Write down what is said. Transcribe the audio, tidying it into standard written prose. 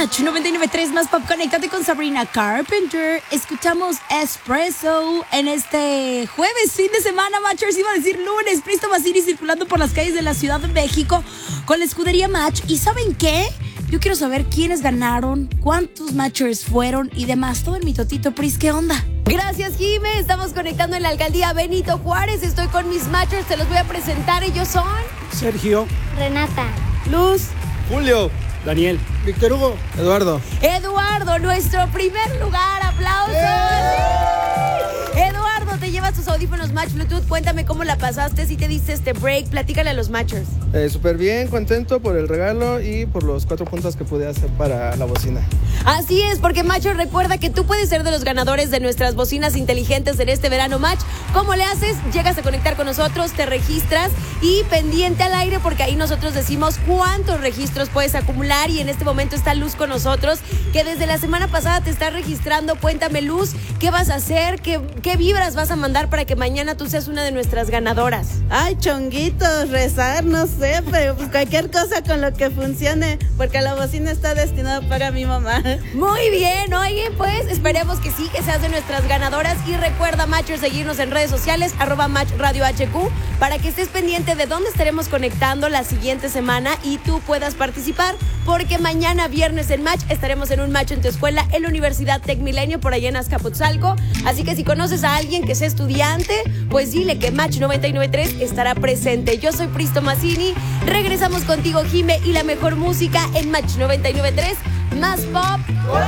Match 99.3 más pop. Conéctate con Sabrina Carpenter. Escuchamos Espresso en este jueves, fin de semana, Matchers. Iba a decir lunes. Pristo Mazzini circulando por las calles de la Ciudad de México con la escudería Match. ¿Y saben qué? Yo quiero saber quiénes ganaron, cuántos Matchers fueron y demás. Todo el mitotito, Pris, ¿qué onda? Gracias, Jime. Estamos conectando en la alcaldía Benito Juárez. Estoy con mis Matchers. Te los voy a presentar. Ellos son... Sergio, Renata, Luz, Julio, Daniel, Víctor Hugo, Eduardo. Eduardo, nuestro primer lugar. ¡Aplausos! Eduardo, te llevas tus audífonos Match Bluetooth. Cuéntame cómo la pasaste, si te diste este break. Platícale a los Matchers. Súper bien, contento por el regalo y por los 4 puntos que pude hacer para la bocina. Así es, porque Matcher, recuerda que tú puedes ser de los ganadores de nuestras bocinas inteligentes en este verano Match. ¿Cómo le haces? Llegas a conectar con nosotros, te registras y pendiente al aire, porque ahí nosotros decimos cuántos registros puedes acumular. Y en este momento está Luz con nosotros, que desde la semana pasada te está registrando. Cuéntame, Luz, ¿qué vas a hacer? ¿Qué vibras vas a mandar para que mañana tú seas una de nuestras ganadoras? Ay, chonguitos, rezar, no sé, pero pues cualquier cosa con lo que funcione, porque la bocina está destinada para mi mamá. Muy bien, oye, pues esperemos que sí, que seas de nuestras ganadoras. Y recuerda, Matcher, seguirnos en redes sociales, @MatchRadioHQ, para que estés pendiente de dónde estaremos conectando la siguiente semana y tú puedas participar, porque mañana viernes en Match estaremos en un Match en tu escuela en la Universidad Tecmilenio, por allá en Azcapotzalco. Así que si conoces a alguien que sea estudiante, pues dile que Match 99.3 estará presente. Yo soy Pristo Mazzini, regresamos contigo, Jime, y la mejor música en Match 99.3 más pop.